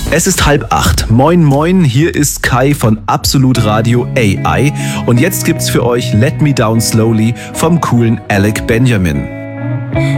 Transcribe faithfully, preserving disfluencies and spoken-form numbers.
Es ist halb acht. Moin moin, hier ist Kai von Absolut Radio A I und jetzt gibt's für euch Let Me Down Slowly vom coolen Alec Benjamin.